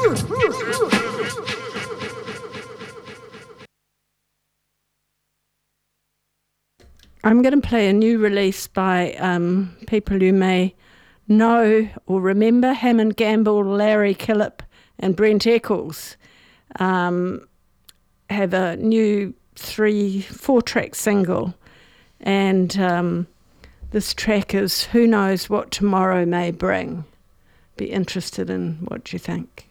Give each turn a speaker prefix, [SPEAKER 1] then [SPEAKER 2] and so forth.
[SPEAKER 1] I'm going to play a new release by people you may know or remember. Hammond Gamble, Larry Killip and Brent Eccles have a new 4-track single, and this track is Who Knows What Tomorrow May Bring. Be interested in what you think.